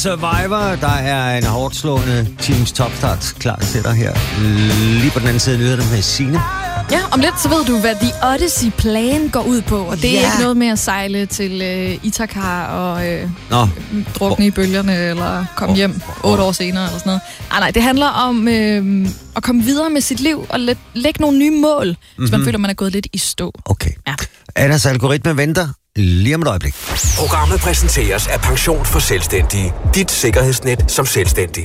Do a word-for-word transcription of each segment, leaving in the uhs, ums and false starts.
Survivor, der er en hårdt slående Teams Topstart klar til dig her. Lige på den anden side af nyhederne med Signe. Ja, om lidt så ved du, hvad The Odyssey Plan går ud på. Og det er Ja. ikke noget med at sejle til øh, Ithaka og øh, Nå. drukne i bølgerne, eller komme Hvor- hjem otte år senere, eller sådan noget. Ah, nej, det handler om øh, at komme videre med sit liv og let, lægge nogle nye mål, mm-hmm. hvis man føler, man er gået lidt i stå. Okay. Ja. Anders algoritme venter lige om et øjeblik. Programmet præsenteres af Pension for Selvstændige. Dit sikkerhedsnet som selvstændig.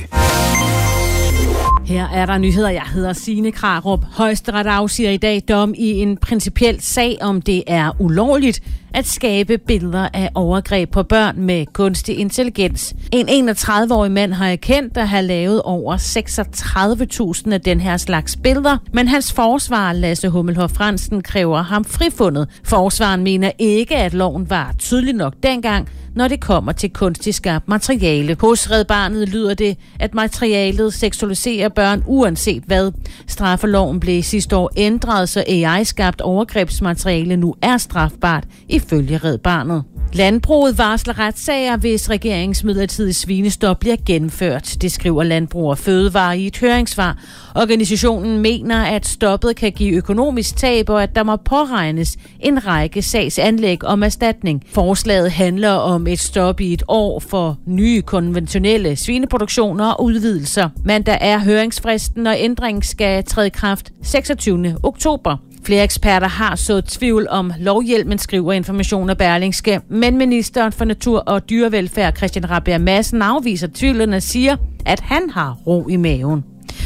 Her er der nyheder. Jeg hedder Signe Krarup. Højesteret afsiger i dag dom i en principiel sag, om det er ulovligt at skabe billeder af overgreb på børn med kunstig intelligens. En enogtredive-årig mand har erkendt at have lavet over seksogtredive tusind af den her slags billeder, men hans forsvarer Lasse Hummelhoff Fransen kræver ham frifundet. Forsvaren mener ikke, at loven var tydelig nok dengang, når det kommer til kunstig skabt materiale. Hos Red Barnet lyder det, at materialet seksualiserer børn uanset hvad. Straffeloven blev sidste år ændret, så A I-skabt overgrebsmateriale nu er strafbart ifølge Red Barnet. Landbruget varsler retssager, hvis regeringens midlertidige svinestop bliver gennemført. Det skriver Landbrug og Fødevare i et høringssvar. Organisationen mener, at stoppet kan give økonomisk tab, og at der må påregnes en række sagsanlæg om erstatning. Forslaget handler om et stop i et år for nye konventionelle svineproduktioner og udvidelser. Mandag er høringsfristen, og ændringen skal træde i kraft seksogtyvende oktober. Flere eksperter har så tvivl om lovhjælpen, skriver Information og Berlingske, men ministeren for Natur og Dyrevelfærd Christian Rabjerg Madsen afviser tvivlen og siger, at han har ro i maven.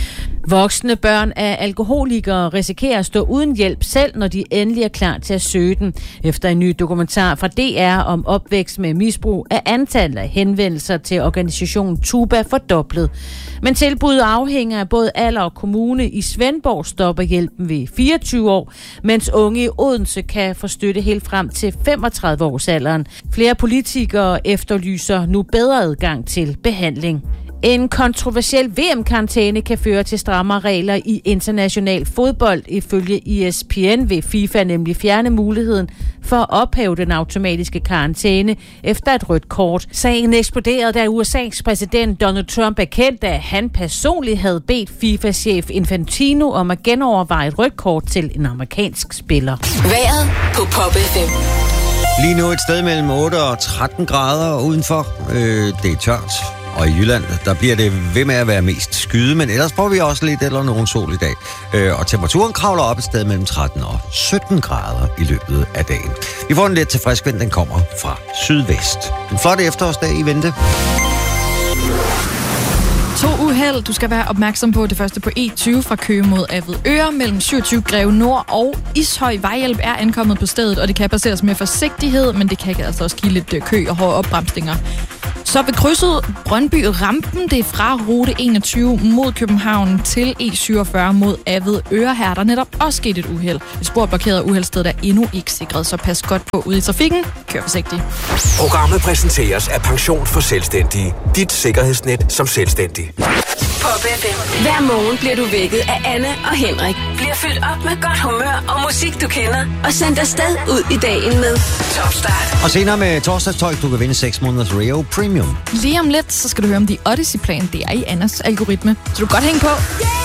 Voksne børn af alkoholikere risikerer at stå uden hjælp selv, når de endelig er klar til at søge den. Efter en ny dokumentar fra D R om opvækst med misbrug er antallet af henvendelser til organisationen Tuba fordoblet. Men tilbuddet afhænger af både alder og kommune. I Svendborg stopper hjælpen ved fireogtyve år, mens unge i Odense kan få støtte helt frem til femogtredive års alderen. Flere politikere efterlyser nu bedre adgang til behandling. En kontroversiel V M-karantæne kan føre til strammere regler i international fodbold. Ifølge E S P N vil FIFA nemlig fjerne muligheden for at ophæve den automatiske karantæne efter et rødt kort. Sagen eksploderede, da U S A's præsident Donald Trump erkendte, at han personligt havde bedt FIFA-chef Infantino om at genoverveje et rødt kort til en amerikansk spiller. Vejret på Pop F M. Lige nu et sted mellem otte og tretten grader udenfor. Øh, det er tørt. Og i Jylland, der bliver det ved med at være mest skyde, men ellers får vi også lidt eller nogen sol i dag. Øh, og temperaturen kravler op et sted mellem tretten og sytten grader i løbet af dagen. Vi får en lidt til frisk vind, den kommer fra sydvest. En flot efterårsdag i vente. To uheld, du skal være opmærksom på. Det første på E tyve fra Køge mod Avedøre mellem syvogtyve Greve Nord og Ishøj. Vejhjælp er ankommet på stedet, og det kan passeres med forsigtighed, men det kan altså også give lidt kø og hårde opbremsninger. Så ved krydset Brøndby Rampen, det er fra rute enogtyve mod København til E syvogfyrre mod Avedøre. Her er der netop også sket et uheld. Et spor blokeret uheldsted er endnu ikke sikret, så pas godt på ude i trafikken. Kør forsigtigt. Programmet præsenteres af Pension for Selvstændige. Dit sikkerhedsnet som selvstændig. Pop F M. Hver morgen bliver du vækket af Anne og Henrik. Bliver fyldt op med godt humør og musik, du kender. Og sendt afsted ud i dagen med Topstart. Og senere med torsdagstøj, du kan vinde seks måneders Rio Premium. Lige om lidt, så skal du høre om The Odyssey Plan. Det er i Annas algoritme. Så du kan godt hænge på.